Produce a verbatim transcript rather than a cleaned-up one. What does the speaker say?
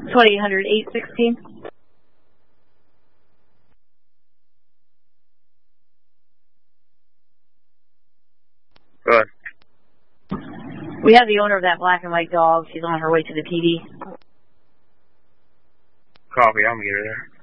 twenty-eight hundred, eight sixteen. Go ahead. We have the owner of that black and white dog. She's on her way to the P D. Copy, I'm gonna get her there.